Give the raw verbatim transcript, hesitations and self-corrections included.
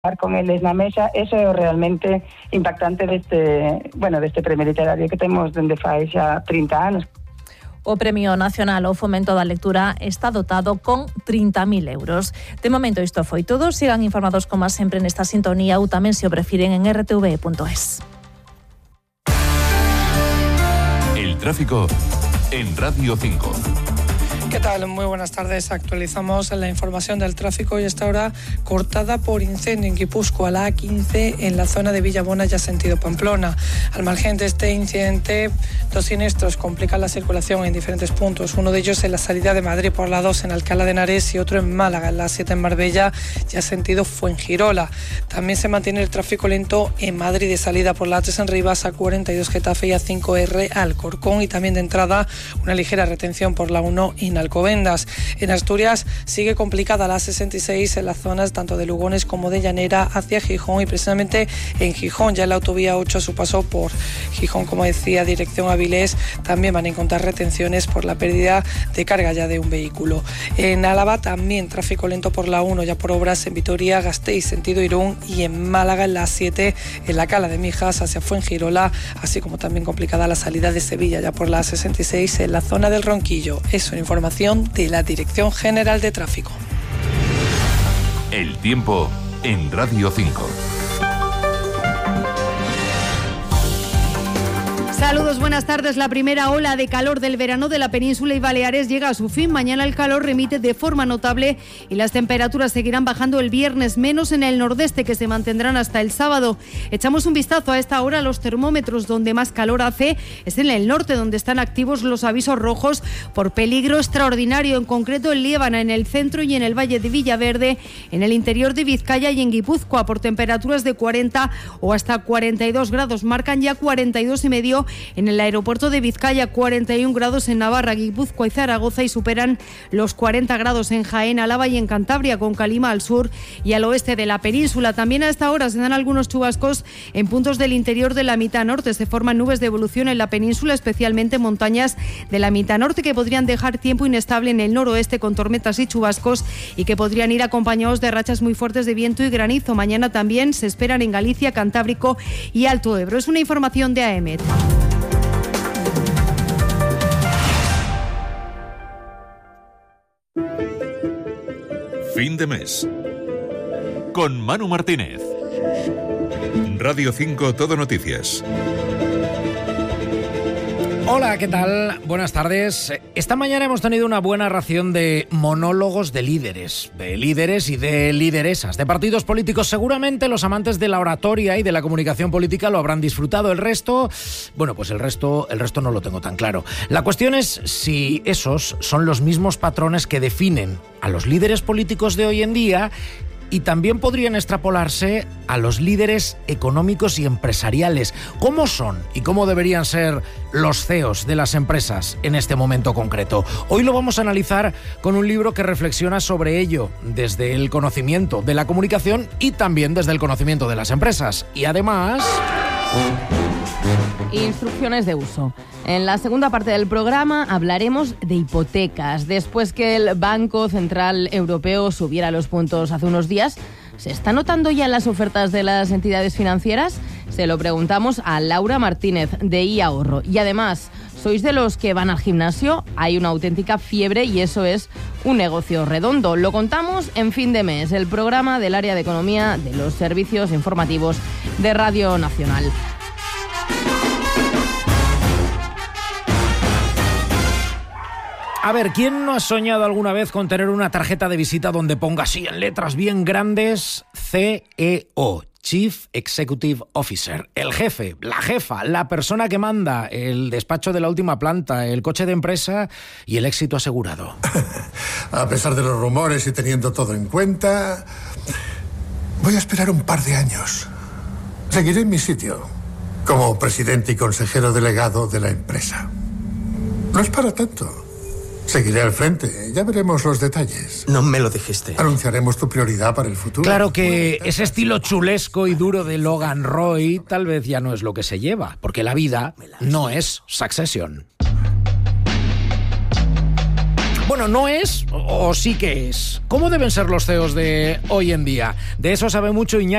con eles na mesa, eso é o realmente impactante deste, bueno, deste premio literario que temos dende fai xa trinta anos. O Premio Nacional ao Fomento da Lectura está dotado con trinta mil euros. De momento isto foi todo. Sigan informados como sempre nesta sintonía ou tamén se o prefiren en r t v punto es. El tráfico en Radio cinco. ¿Qué tal? Muy buenas tardes. Actualizamos la información del tráfico y esta hora cortada por incendio en Guipúzcoa, la A quince en la zona de Villabona, ya sentido Pamplona. Al margen de este incidente, dos siniestros complican la circulación en diferentes puntos. Uno de ellos en la salida de Madrid por la dos en Alcalá de Henares y otro en Málaga, en la siete en Marbella, ya sentido Fuengirola. También se mantiene el tráfico lento en Madrid de salida por la tres en Rivas, A cuarenta y dos Getafe y A cinco R Alcorcón, y también de entrada una ligera retención por la uno en Alcobendas. En Asturias sigue complicada la A sesenta y seis en las zonas tanto de Lugones como de Llanera hacia Gijón, y precisamente en Gijón ya en la autovía ocho a su paso por Gijón, como decía, dirección Avilés, también van a encontrar retenciones por la pérdida de carga ya de un vehículo. En Álava también tráfico lento por la uno ya por obras en Vitoria, Gasteiz sentido Irún, y en Málaga en la siete en la Cala de Mijas hacia Fuengirola, así como también complicada la salida de Sevilla ya por la A sesenta y seis en la zona del Ronquillo. Eso en información de la Dirección General de Tráfico. El tiempo en Radio cinco. Saludos, buenas tardes. La primera ola de calor del verano de la península y Baleares llega a su fin. Mañana el calor remite de forma notable y las temperaturas seguirán bajando el viernes, menos en el nordeste, que se mantendrán hasta el sábado. Echamos un vistazo a esta hora a los termómetros. Donde más calor hace es en el norte, donde están activos los avisos rojos por peligro extraordinario, en concreto en Liébana, en el centro y en el valle de Villaverde, en el interior de Vizcaya y en Guipúzcoa, por temperaturas de cuarenta o hasta cuarenta y dos grados. Marcan ya cuarenta y dos y medio en el aeropuerto de Vizcaya, cuarenta y un grados en Navarra, Guipúzcoa y Zaragoza, y superan los cuarenta grados en Jaén, Álava y en Cantabria, con calima al sur y al oeste de la península. También a esta hora se dan algunos chubascos en puntos del interior de la mitad norte. Se forman nubes de evolución en la península, especialmente en montañas de la mitad norte, que podrían dejar tiempo inestable en el noroeste con tormentas y chubascos, y que podrían ir acompañados de rachas muy fuertes de viento y granizo. Mañana también se esperan en Galicia, Cantábrico y Alto Ebro. Es una información de A E M E T. Fin de mes. Con Manu Martínez. Radio cinco Todo Noticias. Hola, ¿qué tal? Buenas tardes. Esta mañana hemos tenido una buena ración de monólogos de líderes, de líderes y de lideresas, de partidos políticos. Seguramente los amantes de la oratoria y de la comunicación política lo habrán disfrutado. El resto, bueno, pues el resto, el resto no lo tengo tan claro. La cuestión es si esos son los mismos patrones que definen a los líderes políticos de hoy en día, y también podrían extrapolarse a los líderes económicos y empresariales. ¿Cómo son y cómo deberían ser los C E Os de las empresas en este momento concreto? Hoy lo vamos a analizar con un libro que reflexiona sobre ello desde el conocimiento de la comunicación y también desde el conocimiento de las empresas. Y además... Instrucciones de uso. En la segunda parte del programa hablaremos de hipotecas. Después que el Banco Central Europeo subiera los puntos hace unos días, ¿se está notando ya en las ofertas de las entidades financieras? Se lo preguntamos a Laura Martínez, de iAhorro. Y además, ¿sois de los que van al gimnasio? Hay una auténtica fiebre y eso es un negocio redondo. Lo contamos en Fin de Mes, el programa del área de economía de los servicios informativos de Radio Nacional. A ver, ¿quién no ha soñado alguna vez con tener una tarjeta de visita donde ponga así en letras bien grandes C E O? Chief Executive Officer, el jefe, la jefa, la persona que manda, el despacho de la última planta, el coche de empresa y el éxito asegurado. A pesar de los rumores y teniendo todo en cuenta, voy a esperar un par de años. Seguiré en mi sitio, como presidente y consejero delegado de la empresa. No es para tanto. Seguiré al frente, ya veremos los detalles. No me lo dijiste. Anunciaremos tu prioridad para el futuro. Claro que ese estilo chulesco y duro de Logan Roy tal vez ya no es lo que se lleva, porque la vida no es Succession. Bueno, no es o sí que es. ¿Cómo deben ser los C E Os de hoy en día? De eso sabe mucho Iñaki